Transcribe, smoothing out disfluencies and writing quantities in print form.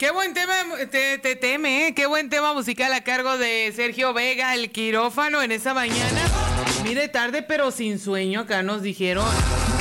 Qué buen tema, te teme, ¿eh? Qué buen tema musical a cargo de Sergio Vega, el quirófano en esa mañana. Mire, tarde pero sin sueño, acá nos dijeron.